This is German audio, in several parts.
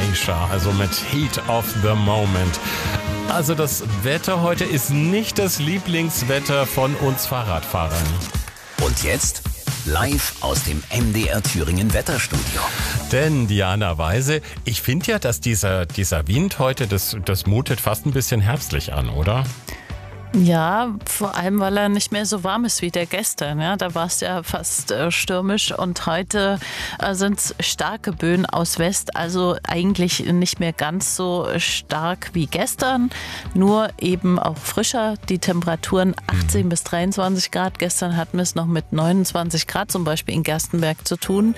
Asia, also mit Heat of the Moment. Also das Wetter heute ist nicht das Lieblingswetter von uns Fahrradfahrern. Und jetzt live aus dem MDR Thüringen Wetterstudio. Denn Diana Weise, ich finde ja, dass dieser Wind heute, das mutet fast ein bisschen herbstlich an, oder? Ja, vor allem, weil er nicht mehr so warm ist wie der gestern. Ja, da war es ja fast stürmisch und heute sind es starke Böen aus West, also eigentlich nicht mehr ganz so stark wie gestern, nur eben auch frischer. Die Temperaturen 18 bis 23 Grad. Gestern hatten wir es noch mit 29 Grad zum Beispiel in Gerstenberg zu tun.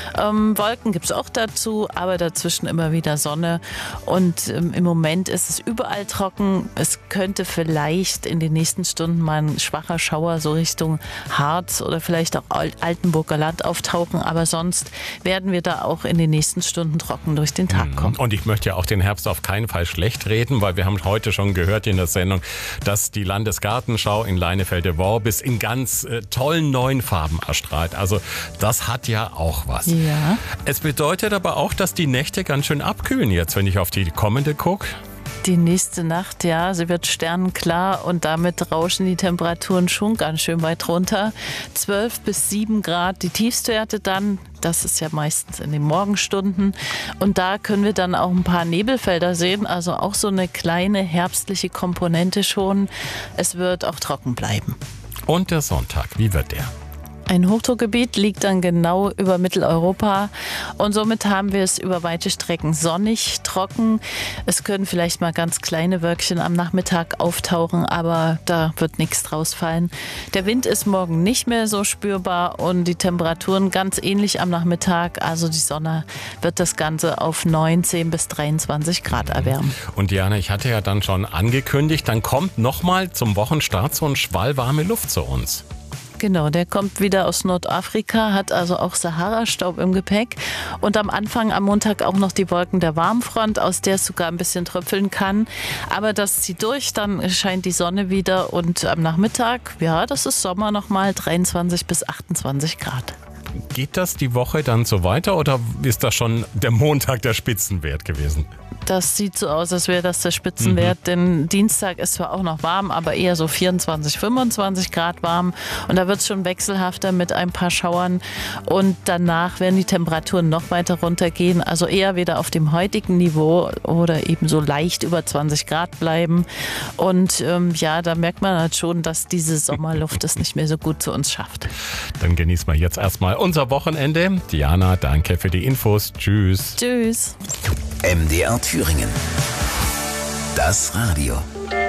Wolken gibt es auch dazu, aber dazwischen immer wieder Sonne. Und im Moment ist es überall trocken. Es könnte vielleicht in den nächsten Stunden mal ein schwacher Schauer so Richtung Harz oder vielleicht auch Altenburger Land auftauchen, aber sonst werden wir da auch in den nächsten Stunden trocken durch den Tag kommen. Und ich möchte ja auch den Herbst auf keinen Fall schlecht reden, weil wir haben heute schon gehört in der Sendung, dass die Landesgartenschau in Leinefelde-Worbis in ganz tollen neuen Farben erstrahlt. Also das hat ja auch was. Ja. Es bedeutet aber auch, dass die Nächte ganz schön abkühlen jetzt, wenn ich auf die kommende gucke. Die nächste Nacht, ja, sie wird sternenklar und damit rauschen die Temperaturen schon ganz schön weit runter. 12 bis 7 Grad, die Tiefstwerte dann, das ist ja meistens in den Morgenstunden. Und da können wir dann auch ein paar Nebelfelder sehen, also auch so eine kleine herbstliche Komponente schon. Es wird auch trocken bleiben. Und der Sonntag, wie wird der? Ein Hochdruckgebiet liegt dann genau über Mitteleuropa und somit haben wir es über weite Strecken sonnig, trocken. Es können vielleicht mal ganz kleine Wölkchen am Nachmittag auftauchen, aber da wird nichts draus fallen. Der Wind ist morgen nicht mehr so spürbar und die Temperaturen ganz ähnlich am Nachmittag. Also die Sonne wird das Ganze auf 19 bis 23 Grad erwärmen. Und Diana, ich hatte ja dann schon angekündigt, dann kommt nochmal zum Wochenstart so ein Schwall warme Luft zu uns. Genau, der kommt wieder aus Nordafrika, hat also auch Sahara-Staub im Gepäck und am Anfang am Montag auch noch die Wolken der Warmfront, aus der es sogar ein bisschen tröpfeln kann. Aber das zieht durch, dann scheint die Sonne wieder und am Nachmittag, ja, das ist Sommer nochmal, 23 bis 28 Grad. Geht das die Woche dann so weiter oder ist das schon der Montag der Spitzenwert gewesen? Das sieht so aus, als wäre das der Spitzenwert, denn Dienstag ist zwar auch noch warm, aber eher so 24, 25 Grad warm und da wird es schon wechselhafter mit ein paar Schauern und danach werden die Temperaturen noch weiter runtergehen, also eher wieder auf dem heutigen Niveau oder eben so leicht über 20 Grad bleiben und ja, da merkt man halt schon, dass diese Sommerluft es nicht mehr so gut zu uns schafft. Dann genießen wir jetzt erstmal unser Wochenende. Diana, danke für die Infos. Tschüss. Tschüss. MDR Thüringen. Das Radio.